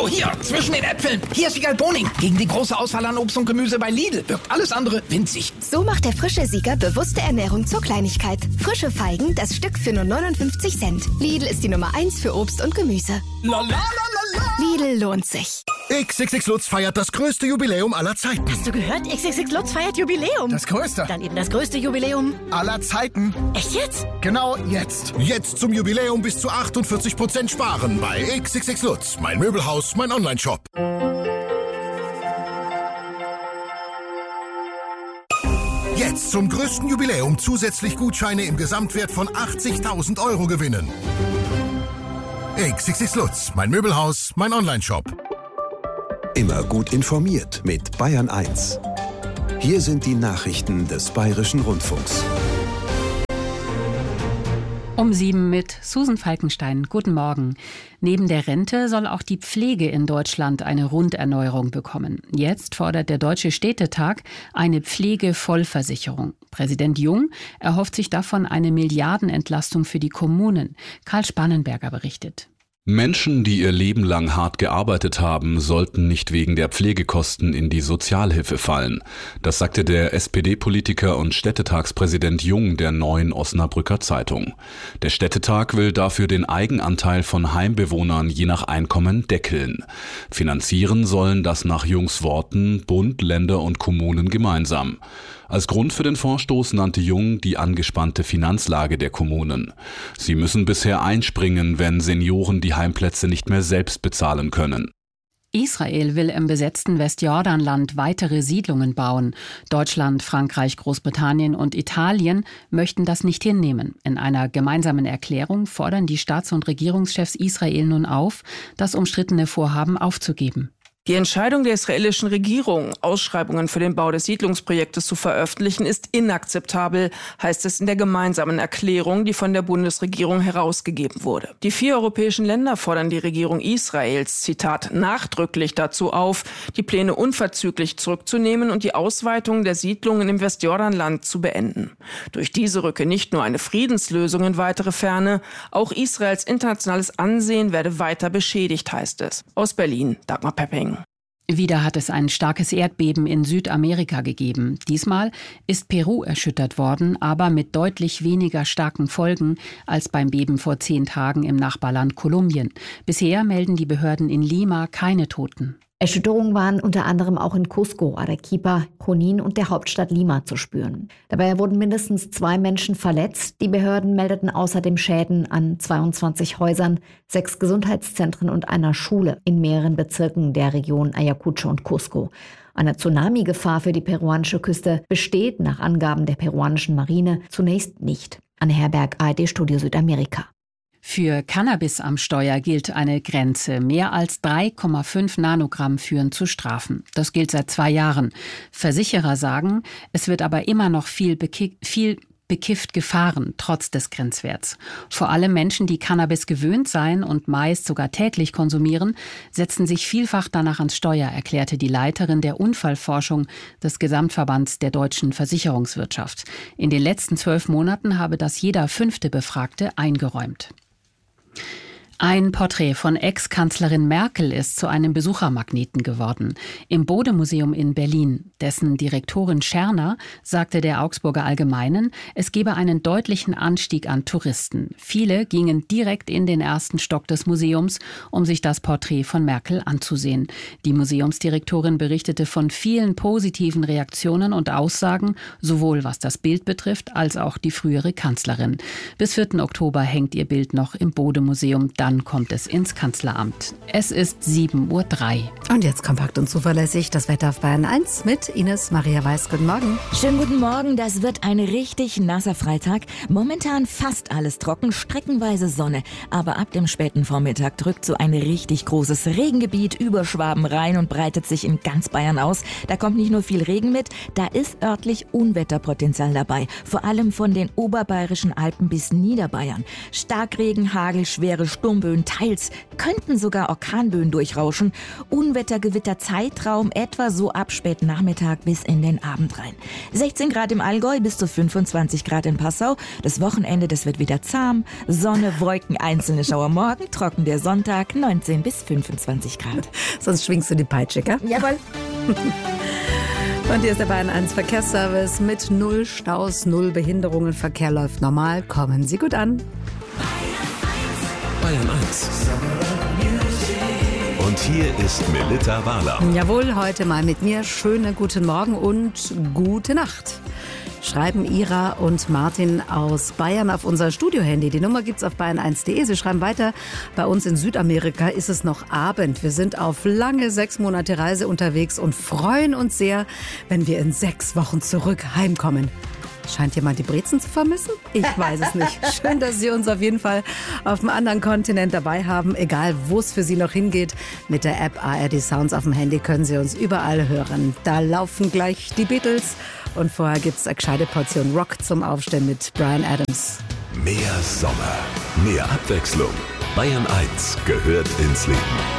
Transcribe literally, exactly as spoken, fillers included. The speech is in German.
Hallo, hier, zwischen den Äpfeln. Hier ist Wiegald Boning. Gegen die große Auswahl an Obst und Gemüse bei Lidl wirkt alles andere winzig. So macht der frische Sieger bewusste Ernährung zur Kleinigkeit. Frische Feigen, das Stück für nur neunundfünfzig Cent. Lidl ist die Nummer eins für Obst und Gemüse. La, la, la, la, la. Lidl lohnt sich. X X X Lutz feiert das größte Jubiläum aller Zeiten. Hast du gehört? X X X Lutz feiert Jubiläum. Das größte. Dann eben das größte Jubiläum aller Zeiten. Echt jetzt? Genau jetzt. Jetzt zum Jubiläum bis zu achtundvierzig Prozent sparen bei X X X Lutz. Mein Möbelhaus, mein Onlineshop. Jetzt zum größten Jubiläum zusätzlich Gutscheine im Gesamtwert von achtzigtausend Euro gewinnen. X X X Lutz, mein Möbelhaus, mein Onlineshop. Immer gut informiert mit Bayern eins. Hier sind die Nachrichten des Bayerischen Rundfunks. Um sieben mit Susan Falkenstein. Guten Morgen. Neben der Rente soll auch die Pflege in Deutschland eine Runderneuerung bekommen. Jetzt fordert der Deutsche Städtetag eine Pflegevollversicherung. Präsident Jung erhofft sich davon eine Milliardenentlastung für die Kommunen. Karl Spannenberger berichtet. Menschen, die ihr Leben lang hart gearbeitet haben, sollten nicht wegen der Pflegekosten in die Sozialhilfe fallen. Das sagte der S P D-Politiker und Städtetagspräsident Jung der Neuen Osnabrücker Zeitung. Der Städtetag will dafür den Eigenanteil von Heimbewohnern je nach Einkommen deckeln. Finanzieren sollen das nach Jungs Worten Bund, Länder und Kommunen gemeinsam. Als Grund für den Vorstoß nannte Jung die angespannte Finanzlage der Kommunen. Sie müssen bisher einspringen, wenn Senioren die Heimplätze nicht mehr selbst bezahlen können. Israel will im besetzten Westjordanland weitere Siedlungen bauen. Deutschland, Frankreich, Großbritannien und Italien möchten das nicht hinnehmen. In einer gemeinsamen Erklärung fordern die Staats- und Regierungschefs Israel nun auf, das umstrittene Vorhaben aufzugeben. Die Entscheidung der israelischen Regierung, Ausschreibungen für den Bau des Siedlungsprojektes zu veröffentlichen, ist inakzeptabel, heißt es in der gemeinsamen Erklärung, die von der Bundesregierung herausgegeben wurde. Die vier europäischen Länder fordern die Regierung Israels, Zitat, nachdrücklich dazu auf, die Pläne unverzüglich zurückzunehmen und die Ausweitung der Siedlungen im Westjordanland zu beenden. Durch diese rücke nicht nur eine Friedenslösung in weitere Ferne, auch Israels internationales Ansehen werde weiter beschädigt, heißt es. Aus Berlin, Dagmar Pepping. Wieder hat es ein starkes Erdbeben in Südamerika gegeben. Diesmal ist Peru erschüttert worden, aber mit deutlich weniger starken Folgen als beim Beben vor zehn Tagen im Nachbarland Kolumbien. Bisher melden die Behörden in Lima keine Toten. Erschütterungen waren unter anderem auch in Cusco, Arequipa, Junín und der Hauptstadt Lima zu spüren. Dabei wurden mindestens zwei Menschen verletzt. Die Behörden meldeten außerdem Schäden an zweiundzwanzig Häusern, sechs Gesundheitszentren und einer Schule in mehreren Bezirken der Region Ayacucho und Cusco. Eine Tsunami-Gefahr für die peruanische Küste besteht nach Angaben der peruanischen Marine zunächst nicht. Anne Herberg, A R D-Studio Südamerika. Für Cannabis am Steuer gilt eine Grenze. Mehr als drei Komma fünf Nanogramm führen zu Strafen. Das gilt seit zwei Jahren. Versicherer sagen, es wird aber immer noch viel, beki- viel bekifft gefahren, trotz des Grenzwerts. Vor allem Menschen, die Cannabis gewöhnt seien und meist sogar täglich konsumieren, setzen sich vielfach danach ans Steuer, erklärte die Leiterin der Unfallforschung des Gesamtverbands der deutschen Versicherungswirtschaft. In den letzten zwölf Monaten habe das jeder fünfte Befragte eingeräumt. Ein Porträt von Ex-Kanzlerin Merkel ist zu einem Besuchermagneten geworden. Im Bode-Museum in Berlin. Dessen Direktorin Scherner sagte der Augsburger Allgemeinen, es gebe einen deutlichen Anstieg an Touristen. Viele gingen direkt in den ersten Stock des Museums, um sich das Porträt von Merkel anzusehen. Die Museumsdirektorin berichtete von vielen positiven Reaktionen und Aussagen, sowohl was das Bild betrifft, als auch die frühere Kanzlerin. Bis vierten Oktober hängt ihr Bild noch im Bode-Museum. Dann kommt es ins Kanzleramt. Es ist sieben Uhr drei. Und jetzt kompakt und zuverlässig das Wetter auf Bayern eins mit Ines Maria Weiß. Guten Morgen. Schönen guten Morgen. Das wird ein richtig nasser Freitag. Momentan fast alles trocken, streckenweise Sonne. Aber ab dem späten Vormittag drückt so ein richtig großes Regengebiet über Schwaben rein und breitet sich in ganz Bayern aus. Da kommt nicht nur viel Regen mit, da ist örtlich Unwetterpotenzial dabei. Vor allem von den oberbayerischen Alpen bis Niederbayern. Starkregen, Hagel, schwere Sturm Sturmböen, teils könnten sogar Orkanböen durchrauschen. Unwettergewitter Zeitraum etwa so ab Spätnachmittag bis in den Abend rein. sechzehn Grad im Allgäu bis zu fünfundzwanzig Grad in Passau. Das Wochenende, das wird wieder zahm. Sonne, Wolken, einzelne Schauer morgen. Trocken der Sonntag, neunzehn bis fünfundzwanzig Grad. Sonst schwingst du die Peitsche, gell? Jawohl. Und hier ist der Bayern eins Verkehrsservice mit null Staus, null Behinderungen. Verkehr läuft normal. Kommen Sie gut an. Bayern eins. Und hier ist Melitta Wahler. Jawohl, heute mal mit mir. Schönen guten Morgen und gute Nacht. Schreiben Ira und Martin aus Bayern auf unser Studiohandy. Die Nummer gibt's auf bayern eins punkt de. Sie schreiben weiter, bei uns in Südamerika ist es noch Abend. Wir sind auf lange sechs Monate Reise unterwegs und freuen uns sehr, wenn wir in sechs Wochen zurück heimkommen. Scheint jemand die Brezen zu vermissen? Ich weiß es nicht. Schön, dass Sie uns auf jeden Fall auf einem anderen Kontinent dabei haben. Egal, wo es für Sie noch hingeht. Mit der App A R D Sounds auf dem Handy können Sie uns überall hören. Da laufen gleich die Beatles. Und vorher gibt's eine gescheite Portion Rock zum Aufstehen mit Bryan Adams. Mehr Sommer, mehr Abwechslung. Bayern eins gehört ins Leben.